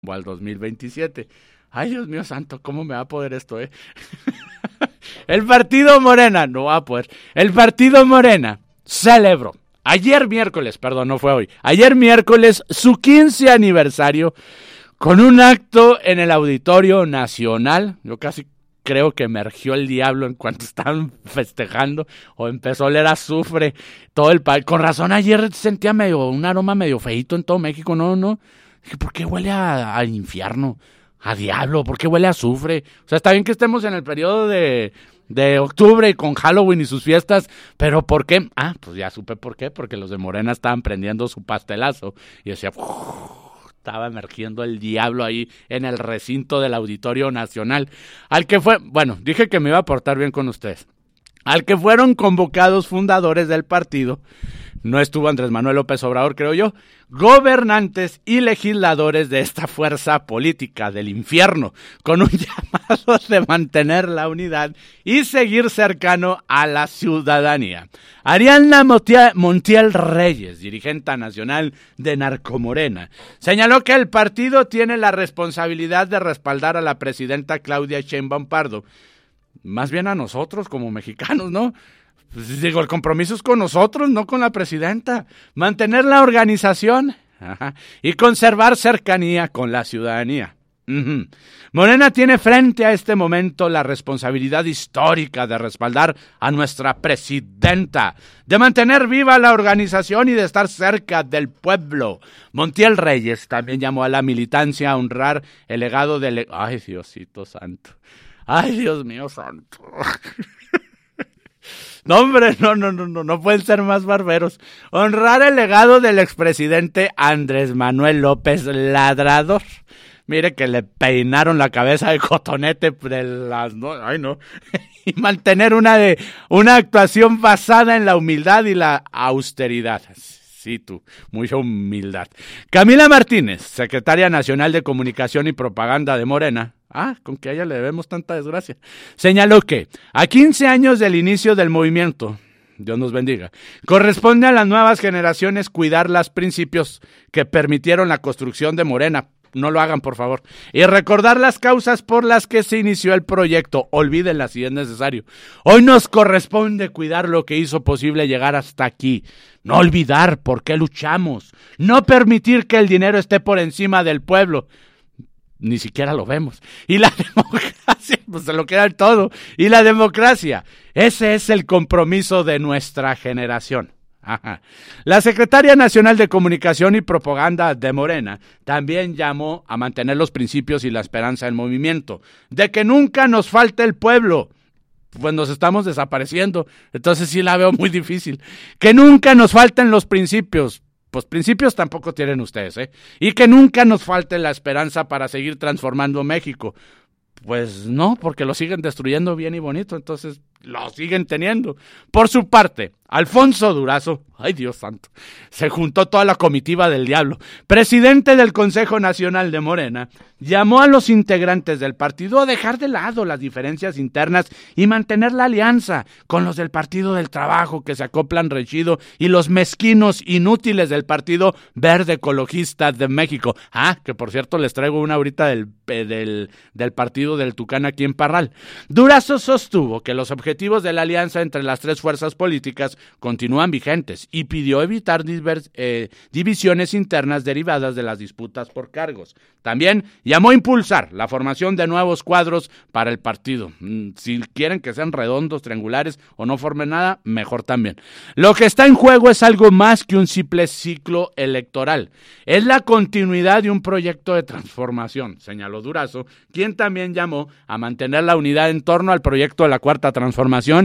al 2027. Ay, Dios mío santo, ¿cómo me va a poder esto, El partido Morena, no va a poder. El partido Morena celebró ayer miércoles su 15 aniversario con un acto en el Auditorio Nacional. Yo casi creo que emergió el diablo en cuanto estaban festejando o empezó a oler azufre todo el país. Con razón ayer sentía un aroma medio feíto en todo México, no. Dije, ¿por qué huele a infierno? A diablo, ¿por qué huele a azufre? O sea, está bien que estemos en el periodo de octubre con Halloween y sus fiestas, pero ¿por qué? Pues ya supe por qué, porque los de Morena estaban prendiendo su pastelazo y decía, estaba emergiendo el diablo ahí en el recinto del Auditorio Nacional, dije que me iba a portar bien con ustedes, al que fueron convocados fundadores del partido. No estuvo Andrés Manuel López Obrador, creo yo, gobernantes y legisladores de esta fuerza política del infierno, con un llamado de mantener la unidad y seguir cercano a la ciudadanía. Ariadna Montiel Reyes, dirigente nacional de Narcomorena, señaló que el partido tiene la responsabilidad de respaldar a la presidenta Claudia Sheinbaum Pardo, más bien a nosotros como mexicanos, ¿no? Pues digo, el compromiso es con nosotros, no con la presidenta. Mantener la organización y conservar cercanía con la ciudadanía. Morena tiene frente a este momento la responsabilidad histórica de respaldar a nuestra presidenta, de mantener viva la organización y de estar cerca del pueblo. Montiel Reyes también llamó a la militancia a honrar el legado del... Ay, Diosito santo. Ay, Dios mío santo. No, hombre, no pueden ser más barberos. Honrar el legado del expresidente Andrés Manuel López Ladrador. Mire que le peinaron la cabeza de cotonete de las... Ay, no. Y mantener una actuación basada en la humildad y la austeridad. Sí, tú, mucha humildad. Camila Martínez, secretaria nacional de Comunicación y Propaganda de Morena, con que a ella le debemos tanta desgracia, señaló que a 15 años del inicio del movimiento, Dios nos bendiga, corresponde a las nuevas generaciones cuidar los principios que permitieron la construcción de Morena. No lo hagan, por favor. Y recordar las causas por las que se inició el proyecto. Olvídenlas si es necesario. Hoy nos corresponde cuidar lo que hizo posible llegar hasta aquí. No olvidar por qué luchamos. No permitir que el dinero esté por encima del pueblo. Ni siquiera lo vemos. Y la democracia, pues se lo queda el todo. Y la democracia, ese es el compromiso de nuestra generación. La secretaria nacional de Comunicación y Propaganda de Morena también llamó a mantener los principios y la esperanza del movimiento, de que nunca nos falte el pueblo, pues nos estamos desapareciendo, entonces sí la veo muy difícil, que nunca nos falten los principios. Pues principios tampoco tienen ustedes, y que nunca nos falte la esperanza para seguir transformando México. Pues no, porque lo siguen destruyendo bien y bonito, entonces lo siguen teniendo. Por su parte, Alfonso Durazo, ay Dios santo, se juntó toda la comitiva del diablo, presidente del Consejo Nacional de Morena, llamó a los integrantes del partido a dejar de lado las diferencias internas y mantener la alianza con los del Partido del Trabajo que se acoplan rechido y los mezquinos inútiles del Partido Verde Ecologista de México. Que por cierto les traigo una ahorita del partido del Tucán aquí en Parral. Durazo sostuvo que los objetivos de la alianza entre las tres fuerzas políticas continúan vigentes y pidió evitar divisiones internas derivadas de las disputas por cargos. También llamó a impulsar la formación de nuevos cuadros para el partido. Si quieren que sean redondos, triangulares o no formen nada, mejor también. Lo que está en juego es algo más que un simple ciclo electoral. Es la continuidad de un proyecto de transformación, señaló Durazo, quien también llamó a mantener la unidad en torno al proyecto de la Cuarta Transformación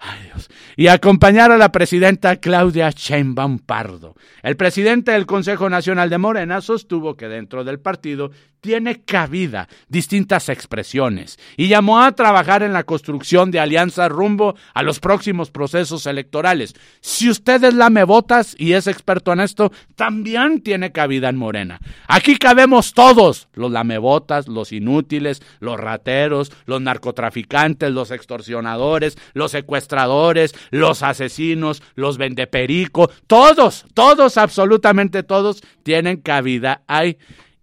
y acompañar a la presidenta Claudia Sheinbaum Pardo. El presidente del Consejo Nacional de Morena sostuvo que dentro del partido tiene cabida distintas expresiones y llamó a trabajar en la construcción de alianzas rumbo a los próximos procesos electorales. Si usted es lamebotas y es experto en esto, también tiene cabida en Morena. Aquí cabemos todos, los lamebotas, los inútiles, los rateros, los narcotraficantes, los extorsionadores, los secuestradores, los asesinos, los vendeperico, todos, absolutamente todos tienen cabida ahí.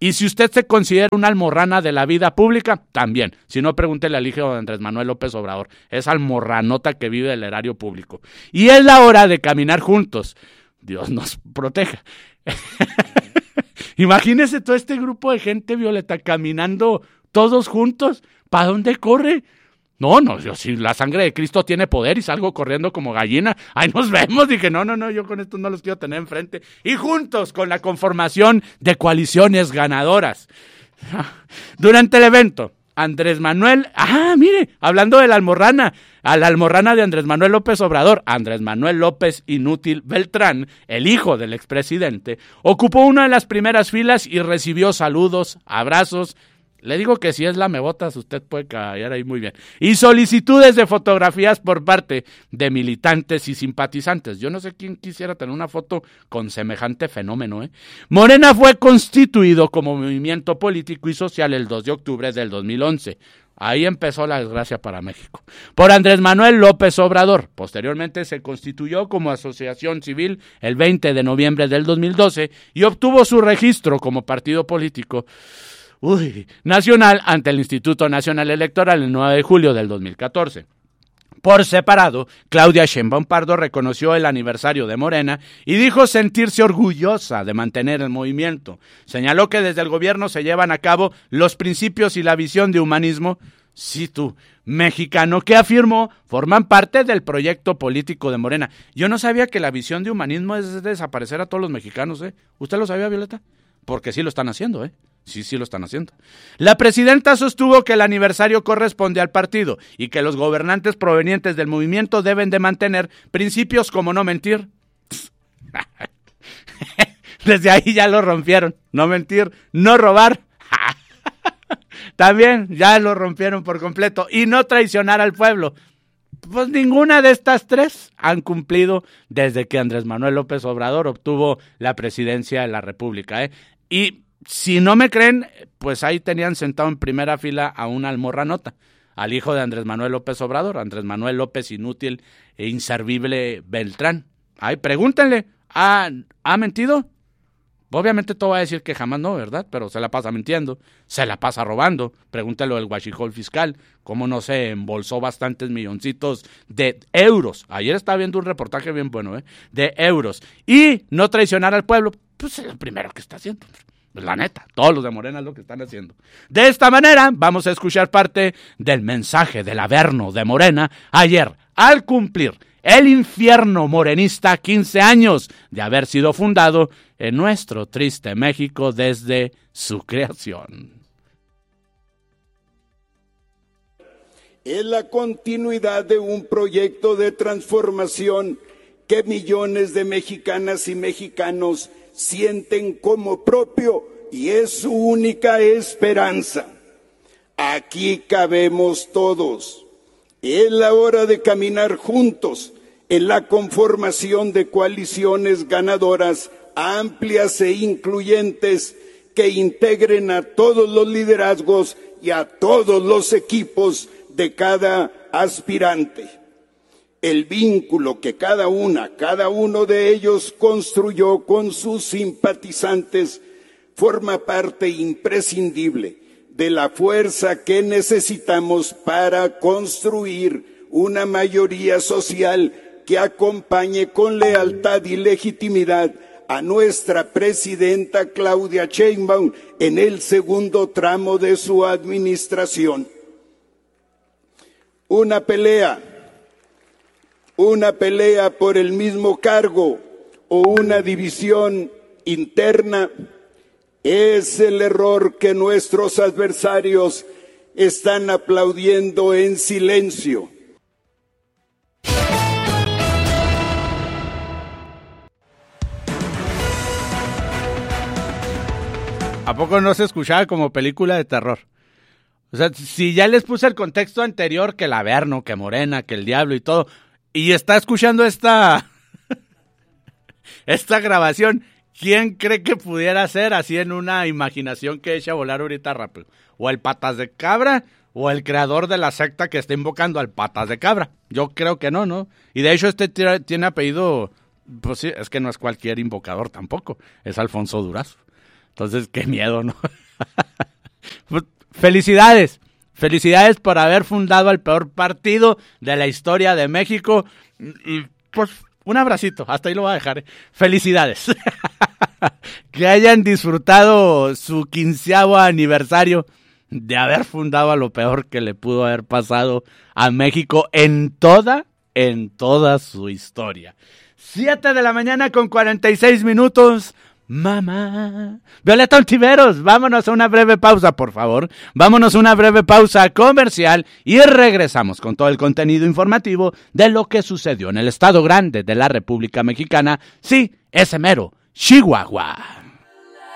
Y si usted se considera una almorrana de la vida pública, también. Si no, pregúntele al hijo de Andrés Manuel López Obrador. Es almorranota que vive del erario público. Y es la hora de caminar juntos. Dios nos proteja. Imagínese todo este grupo de gente, Violeta, caminando todos juntos. ¿Para dónde corre? No, yo si la sangre de Cristo tiene poder y salgo corriendo como gallina, ahí nos vemos. Dije, no, yo con estos no los quiero tener enfrente. Y juntos con la conformación de coaliciones ganadoras. Durante el evento, Andrés Manuel, mire, hablando de la almorrana, a la almorrana de Andrés Manuel López Obrador, Andrés Manuel López Inútil Beltrán, el hijo del expresidente, ocupó una de las primeras filas y recibió saludos, abrazos. Le digo que si es lamebotas, usted puede callar ahí muy bien. Y solicitudes de fotografías por parte de militantes y simpatizantes. Yo no sé quién quisiera tener una foto con semejante fenómeno, ¿eh? Morena fue constituido como movimiento político y social el 2 de octubre del 2011. Ahí empezó la desgracia para México. Por Andrés Manuel López Obrador. Posteriormente se constituyó como asociación civil el 20 de noviembre del 2012 y obtuvo su registro como partido político nacional ante el Instituto Nacional Electoral el 9 de julio del 2014. Por separado, Claudia Sheinbaum Pardo reconoció el aniversario de Morena y dijo sentirse orgullosa de mantener el movimiento. Señaló que desde el gobierno se llevan a cabo los principios y la visión de humanismo, mexicano, que afirmó forman parte del proyecto político de Morena. Yo no sabía que la visión de humanismo es desaparecer a todos los mexicanos, ¿eh? ¿Usted lo sabía, Violeta? Porque sí lo están haciendo, ¿eh? Sí lo están haciendo. La presidenta sostuvo que el aniversario corresponde al partido y que los gobernantes provenientes del movimiento deben de mantener principios como no mentir. Desde ahí ya lo rompieron. No mentir, no robar. También ya lo rompieron por completo. Y no traicionar al pueblo. Pues ninguna de estas tres han cumplido desde que Andrés Manuel López Obrador obtuvo la presidencia de la República, ¿eh? Y si no me creen, pues ahí tenían sentado en primera fila a una almorranota, al hijo de Andrés Manuel López Obrador, Andrés Manuel López Inútil e Inservible Beltrán. Ahí pregúntenle, ¿ha mentido? Obviamente todo va a decir que jamás no, ¿verdad? Pero se la pasa mintiendo, se la pasa robando. Pregúntelo del huachicol fiscal, cómo no se embolsó bastantes milloncitos de euros. Ayer estaba viendo un reportaje bien bueno, de euros. Y no traicionar al pueblo, pues es lo primero que está haciendo. La neta, todos los de Morena es lo que están haciendo. De esta manera, vamos a escuchar parte del mensaje del Averno de Morena ayer, al cumplir el infierno morenista 15 años de haber sido fundado en nuestro triste México desde su creación. Es la continuidad de un proyecto de transformación que millones de mexicanas y mexicanos sienten como propio y es su única esperanza. Aquí cabemos todos. Es la hora de caminar juntos en la conformación de coaliciones ganadoras amplias e incluyentes que integren a todos los liderazgos y a todos los equipos de cada aspirante. El vínculo que cada uno de ellos construyó con sus simpatizantes forma parte imprescindible de la fuerza que necesitamos para construir una mayoría social que acompañe con lealtad y legitimidad a nuestra presidenta Claudia Sheinbaum en el segundo tramo de su administración. Una pelea por el mismo cargo o una división interna es el error que nuestros adversarios están aplaudiendo en silencio. ¿A poco no se escuchaba como película de terror? O sea, si ya les puse el contexto anterior, que el Averno, que Morena, que el Diablo y todo, y está escuchando esta grabación, ¿quién cree que pudiera ser así en una imaginación que echa a volar ahorita rápido? ¿O el Patas de Cabra o el creador de la secta que está invocando al Patas de Cabra? Yo creo que no. Y de hecho tiene apellido, pues sí, es que no es cualquier invocador tampoco, es Alfonso Durazo. Entonces, qué miedo, ¿no? Pues, felicidades por haber fundado el peor partido de la historia de México. Y pues un abracito, hasta ahí lo voy a dejar. Felicidades. Que hayan disfrutado su 15º aniversario de haber fundado a lo peor que le pudo haber pasado a México en toda su historia. 7:46 a.m. Mamá. Violeta Ontiveros, vámonos a una breve pausa, por favor. Vámonos a una breve pausa comercial y regresamos con todo el contenido informativo de lo que sucedió en el Estado Grande de la República Mexicana. Sí, ese mero, Chihuahua.